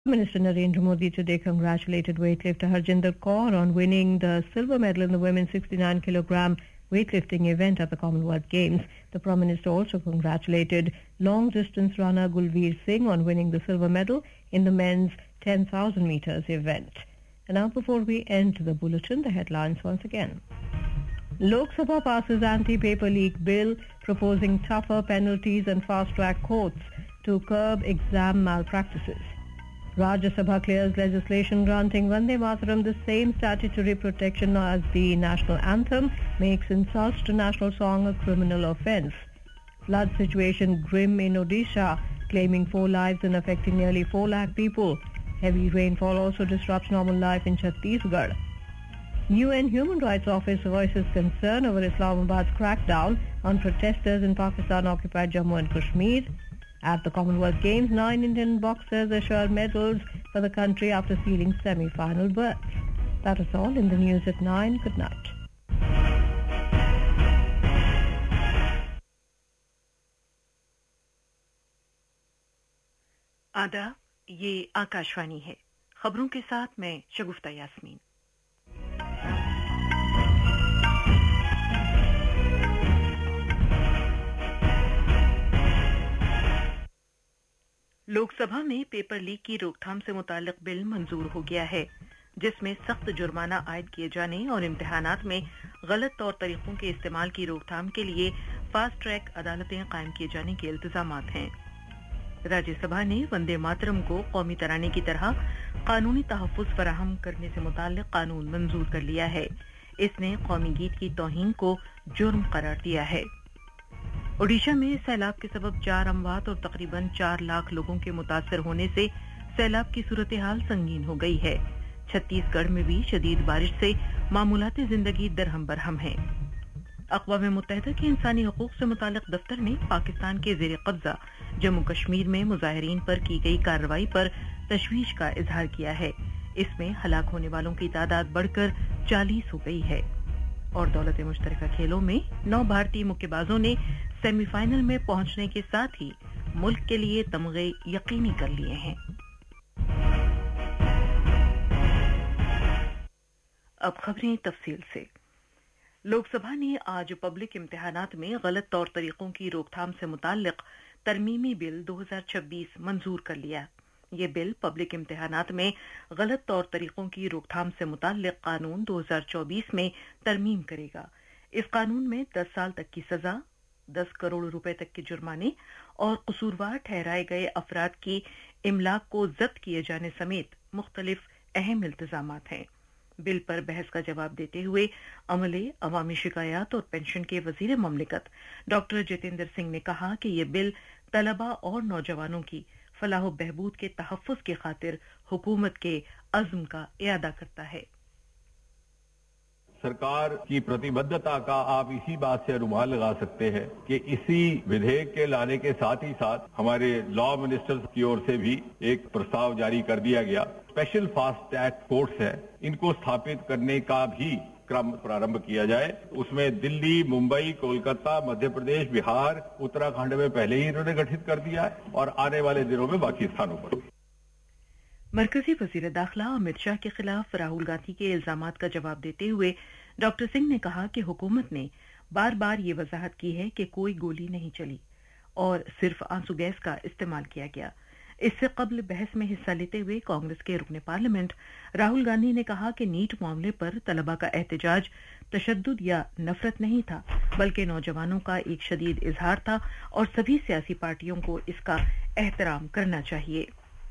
Minister Narendra Modi today congratulated weightlifter Harjinder Kaur on winning the silver medal in the women's 69 kilogram weightlifting event at the Commonwealth Games. The Prime Minister also congratulated long distance runner Gulveer Singh on winning the silver medal in the men's 10,000 meters event. And now before we end the bulletin, the headlines once again. Lok Sabha passes anti-paper leak bill proposing tougher penalties and fast-track courts to curb exam malpractices. Rajya Sabha clears legislation granting Vande Mataram the same statutory protection as the national anthem, makes insults to national song a criminal offence. Flood situation grim in Odisha, claiming 4 lives and affecting nearly 4 lakh people. Heavy rainfall also disrupts normal life in Chhattisgarh. UN Human Rights Office voices concern over Islamabad's crackdown on protesters in Pakistan-occupied Jammu and Kashmir. At the Commonwealth Games, 9 Indian boxers assure medals for the country after sealing semi-final berths. That is all in the news at 9. Good night. आदाब, ये आकाशवाणी है। खबरों के साथ मैं शगुफ्ता यास्मीन। लोकसभा में paper leak की रोकथाम से मुताल्लिक बिल मंजूर हो गया है, जिसमें सख्त जुर्माना आयद किए जाने और इम्तिहानात में गलत तौर तरीकों के इस्तेमाल की रोकथाम के लिए फास्ट ट्रैक अदालतें कायम किए जाने के इल्तिजामात हैं। राज्यसभा ने वंदे मातरम को कौमी तराने की तरह कानूनी तहफ्फुज़ फराहम करने से मुताल्लिक कानून मंजूर कर लिया है। इसने कौमी गीत की तौहीन को जुर्म करार दिया है। ओडिशा में सैलाब के सबब 4 अमवात और तकरीबन 4 लाख लोगों के मुतासर होने से सैलाब की सूरत हाल संगीन हो गई है। छत्तीसगढ़ में भी शदीद बारिश से मामूलाती जिंदगी दरहम बरहम है। अक़वाम मुत्तहिदा के इंसानी हकूक़ से मुताल्लिक़ दफ्तर ने पाकिस्तान के ज़ेर कब्ज़ा जम्मू कश्मीर में मुज़ाहिरीन पर की गई कार्रवाई पर तशवीश का इजहार किया है। इसमें हलाक होने वालों की तादाद बढ़कर 40 हो गई है। और दौलत मुश्तरका खेलों में 9 भारतीय मुक्केबाजों ने सेमीफाइनल में पहुंचने के साथ ही मुल्क के लिए तमगे यकीनी कर लिए हैं। अब खबरें तफसील से। लोकसभा ने आज पब्लिक इम्तिहानात में गलत तौर तरीकों की रोकथाम से मुताल्लिक तरमीमी बिल 2026 मंजूर कर लिया। ये बिल पब्लिक इम्तिहानात में गलत तौर तरीकों की रोकथाम से मुताल्लिक कानून 2024 में तरमीम करेगा। इस कानून में 10 साल तक की सजा, 10 करोड़ रुपए तक के जुर्माने और कसूरवार ठहराए गए अफराद की इमलाक को जब्त किए जाने समेत मुख्तलिफ अहम इल्तिजामात हैं। बिल पर बहस का जवाब देते हुए अमले, अवामी शिकायत और पेंशन के वजीर ममलिकत डॉक्टर जितेंद्र सिंह ने कहा कि ये बिल तलबा और नौजवानों की फलाह बहबूद के तहफ्फुज़ की खातिर हुकूमत के अज़्म का इयादा करता है। सरकार की प्रतिबद्धता का आप इसी बात से अनुमान लगा सकते हैं कि इसी विधेयक के लाने के साथ ही साथ हमारे लॉ मिनिस्टर की ओर से भी एक प्रस्ताव जारी कर दिया गया। स्पेशल फास्ट ट्रैक कोर्ट्स है, इनको स्थापित करने का भी क्रम प्रारंभ किया जाए। उसमें दिल्ली, मुंबई, कोलकाता, मध्य प्रदेश, बिहार, उत्तराखंड में पहले ही इन्होंने गठित कर दिया है और आने वाले दिनों में बाकी स्थानों पर भी। मरकजी वजीर दाखिला अमित शाह के खिलाफ राहुल गांधी के इल्जामात का जवाब देते हुए डॉक्टर सिंह ने कहा कि हुकूमत ने बार बार ये वजाहत की है कि कोई गोली नहीं चली और सिर्फ आंसू गैस का इस्तेमाल किया गया। इससे कबल बहस में हिस्सा लेते हुए कांग्रेस के रुकने पार्लियामेंट राहुल गांधी ने कहा कि नीट मामले पर तलबा का एहतजाज तशद्दुद या नफरत नहीं था, बल्कि नौजवानों का एक शदीद इजहार था और सभी सियासी पार्टियों को इसका एहतराम करना चाहिए।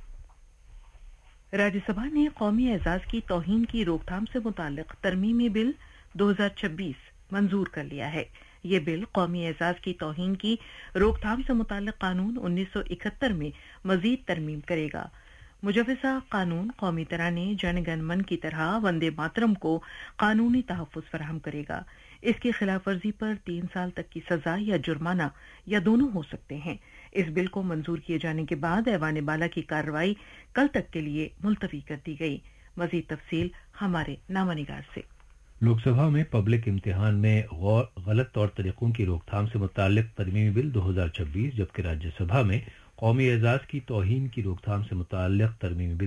राज्यसभा ने कौमी एजाज की तौहीन की रोकथाम से मुताल्लिक तरमीमी बिल 2026 मंजूर कर लिया है। ये बिल कौमी एजाज की तौहीन की रोकथाम से मुताल्लिक कानून 1971 में मजीद तरमीम करेगा। मुजवजा कानून कौमी तराने जन गण मन की तरह वंदे मातरम को कानूनी तहफ्फुज़ फराहम करेगा। इसकी खिलाफ वर्जी पर 3 साल तक की सजा या जुर्माना या दोनों हो सकते हैं। इस बिल को मंजूर किए जाने के बाद ऐवान बाला की कार्रवाई कल तक के लिए मुलतवी कर दी गई। मजीद तफसील हमारे नामानिगार से। लोकसभा में पब्लिक इम्तिहान में गलत तौर तरीकों की रोकथाम से मुताल्लिक तरमीमी बिल 2026, जबकि राज्यसभा में कौमी एजाज की तौहीन की रोकथाम से मुताल्लिक तरमीमी बिल